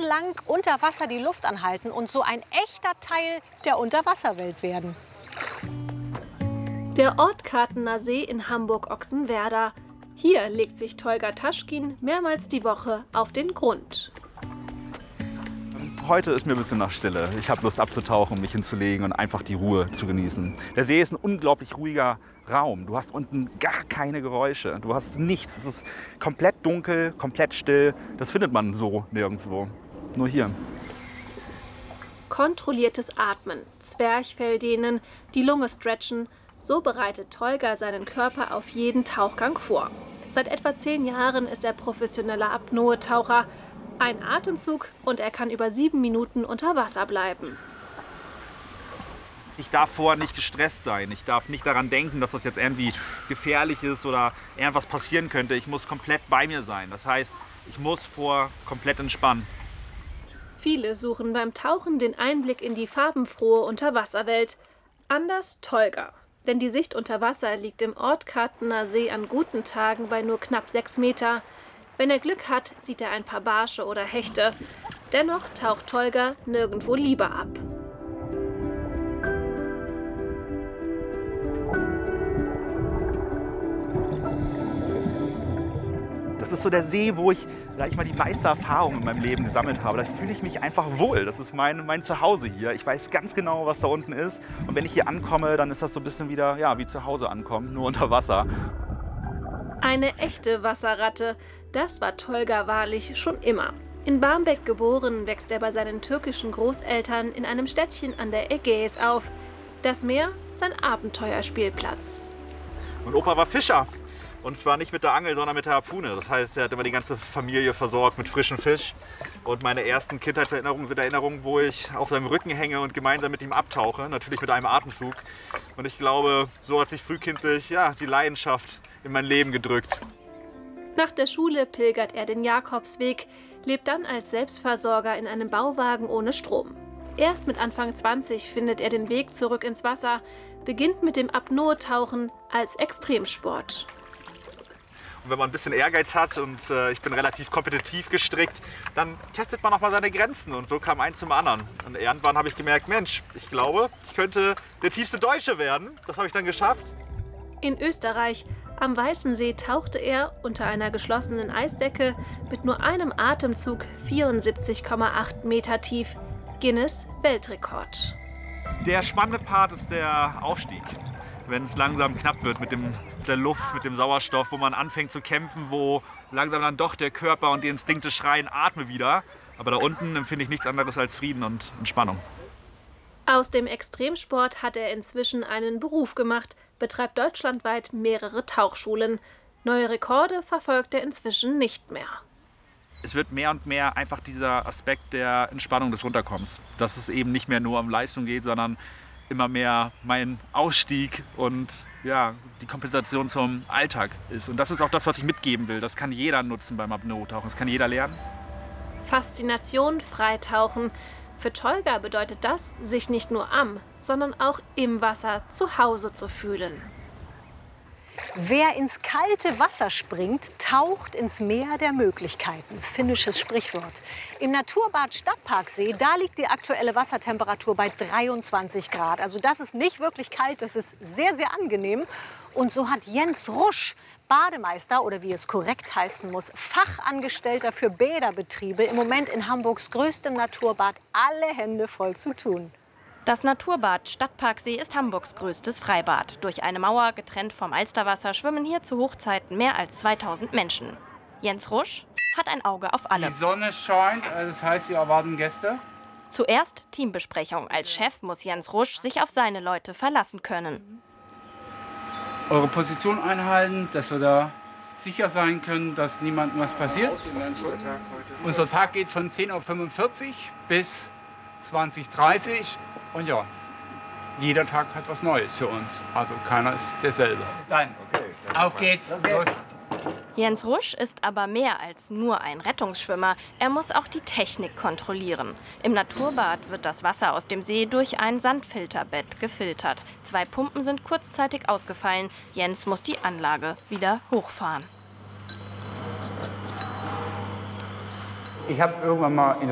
stundenlang unter Wasser die Luft anhalten und so ein echter Teil der Unterwasserwelt werden. Der Ortkartener See in Hamburg-Ochsenwerder. Hier legt sich Tolga Taschkin mehrmals die Woche auf den Grund. Heute ist mir ein bisschen nach Stille. Ich habe Lust abzutauchen, mich hinzulegen und einfach die Ruhe zu genießen. Der See ist ein unglaublich ruhiger Raum. Du hast unten gar keine Geräusche. Du hast nichts. Es ist komplett dunkel, komplett still. Das findet man so nirgendwo. Nur hier. Kontrolliertes Atmen, Zwerchfelldehnen, die Lunge stretchen. So bereitet Tolga seinen Körper auf jeden Tauchgang vor. Seit etwa 10 Jahren ist er professioneller Apnoe-Taucher. Ein Atemzug und er kann über 7 Minuten unter Wasser bleiben. Ich darf vorher nicht gestresst sein. Ich darf nicht daran denken, dass das jetzt irgendwie gefährlich ist oder irgendwas passieren könnte. Ich muss komplett bei mir sein. Das heißt, ich muss vorher komplett entspannen. Viele suchen beim Tauchen den Einblick in die farbenfrohe Unterwasserwelt. Anders Tolga. Denn die Sicht unter Wasser liegt im Ortkartener See an guten Tagen bei nur knapp 6 Meter. Wenn er Glück hat, sieht er ein paar Barsche oder Hechte. Dennoch taucht Tolga nirgendwo lieber ab. Das ist so der See, wo ich, sag ich mal, die meiste Erfahrung in meinem Leben gesammelt habe. Da fühle ich mich einfach wohl. Das ist mein Zuhause hier. Ich weiß ganz genau, was da unten ist. Und wenn ich hier ankomme, dann ist das so ein bisschen wieder, ja, wie zu Hause ankommen, nur unter Wasser. Eine echte Wasserratte, das war Tolga wahrlich schon immer. In Barmbek geboren, wächst er bei seinen türkischen Großeltern in einem Städtchen an der Ägäis auf. Das Meer, sein Abenteuerspielplatz. Mein Opa war Fischer. Und zwar nicht mit der Angel, sondern mit der Harpune. Das heißt, er hat immer die ganze Familie versorgt mit frischem Fisch. Und meine ersten Kindheitserinnerungen sind Erinnerungen, wo ich auf seinem Rücken hänge und gemeinsam mit ihm abtauche. Natürlich mit einem Atemzug. Und ich glaube, so hat sich frühkindlich die Leidenschaft in mein Leben gedrückt. Nach der Schule pilgert er den Jakobsweg, lebt dann als Selbstversorger in einem Bauwagen ohne Strom. Erst mit Anfang 20 findet er den Weg zurück ins Wasser, beginnt mit dem Apnoe-Tauchen als Extremsport. Und wenn man ein bisschen Ehrgeiz hat und ich bin relativ kompetitiv gestrickt, dann testet man auch mal seine Grenzen. Und so kam eins zum anderen. Und irgendwann habe ich gemerkt, Mensch, ich glaube, ich könnte der tiefste Deutsche werden. Das habe ich dann geschafft. In Österreich, am Weißen See, tauchte er unter einer geschlossenen Eisdecke mit nur einem Atemzug 74,8 Meter tief. Guinness Weltrekord. Der spannende Part ist der Aufstieg. Wenn es langsam knapp wird mit der Luft, mit dem Sauerstoff, wo man anfängt zu kämpfen, wo langsam dann doch der Körper und die Instinkte schreien, atme wieder. Aber da unten empfinde ich nichts anderes als Frieden und Entspannung. Aus dem Extremsport hat er inzwischen einen Beruf gemacht, betreibt deutschlandweit mehrere Tauchschulen. Neue Rekorde verfolgt er inzwischen nicht mehr. Es wird mehr und mehr einfach dieser Aspekt der Entspannung des Runterkommens. Dass es eben nicht mehr nur um Leistung geht, sondern immer mehr mein Ausstieg und die Kompensation zum Alltag ist. Und das ist auch das, was ich mitgeben will. Das kann jeder nutzen beim Apnoe-Tauchen. Das kann jeder lernen. Faszination, Freitauchen. Für Tolga bedeutet das, sich nicht nur am, sondern auch im Wasser zu Hause zu fühlen. Wer ins kalte Wasser springt, taucht ins Meer der Möglichkeiten. Finnisches Sprichwort. Im Naturbad Stadtparksee, da liegt die aktuelle Wassertemperatur bei 23 Grad. Also das ist nicht wirklich kalt, das ist sehr, sehr angenehm. Und so hat Jens Rusch, Bademeister oder wie es korrekt heißen muss, Fachangestellter für Bäderbetriebe, im Moment in Hamburgs größtem Naturbad alle Hände voll zu tun. Das Naturbad Stadtparksee ist Hamburgs größtes Freibad. Durch eine Mauer, getrennt vom Alsterwasser, schwimmen hier zu Hochzeiten mehr als 2000 Menschen. Jens Rusch hat ein Auge auf alle. Die Sonne scheint, das heißt, wir erwarten Gäste. Zuerst Teambesprechung. Als Chef muss Jens Rusch sich auf seine Leute verlassen können. Eure Position einhalten, dass wir da sicher sein können, dass niemandem was passiert. Unser Tag geht von 10:45 Uhr bis 20:30 Uhr. Und ja, jeder Tag hat was Neues für uns. Also keiner ist derselbe. Dann, auf geht's, los. Jens Rusch ist aber mehr als nur ein Rettungsschwimmer. Er muss auch die Technik kontrollieren. Im Naturbad wird das Wasser aus dem See durch ein Sandfilterbett gefiltert. 2 Pumpen sind kurzzeitig ausgefallen. Jens muss die Anlage wieder hochfahren. Ich habe irgendwann mal in